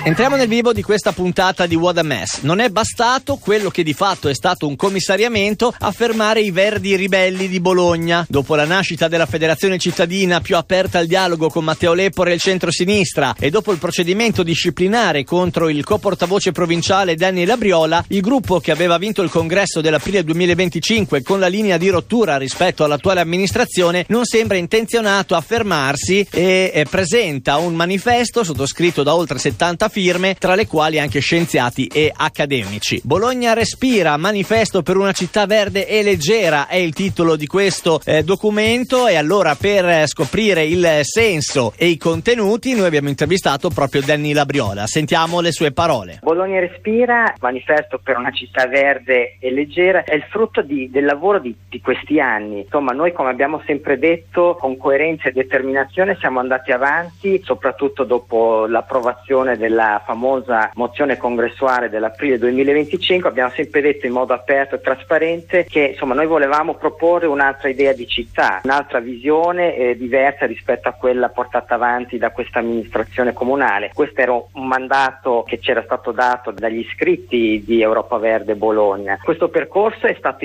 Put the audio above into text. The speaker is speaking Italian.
Entriamo nel vivo di questa puntata di What a Mess. Non è bastato quello che di fatto è stato un commissariamento a fermare i Verdi Ribelli di Bologna. Dopo la nascita della federazione cittadina più aperta al dialogo con Matteo Lepore e il centro-sinistra e dopo il procedimento disciplinare contro il co-portavoce provinciale Danny Labriola, il gruppo che aveva vinto il congresso dell'aprile 2025 con la linea di rottura rispetto all'attuale amministrazione non sembra intenzionato a fermarsi e presenta un manifesto sottoscritto da oltre 70 firme, tra le quali anche scienziati e accademici. Bologna respira, manifesto per una città verde e leggera è il titolo di questo documento, e allora per scoprire il senso e i contenuti noi abbiamo intervistato proprio Danny Labriola. Sentiamo le sue parole. Bologna respira, manifesto per una città verde e leggera, è il frutto del lavoro di questi anni. Insomma, noi, come abbiamo sempre detto, con coerenza e determinazione siamo andati avanti, soprattutto dopo l'approvazione della famosa mozione congressuale dell'aprile 2025. Abbiamo sempre detto in modo aperto e trasparente che insomma noi volevamo proporre un'altra idea di città, un'altra visione diversa rispetto a quella portata avanti da questa amministrazione comunale. Questo era un mandato che c'era stato dato dagli iscritti di Europa Verde Bologna. Questo percorso è stato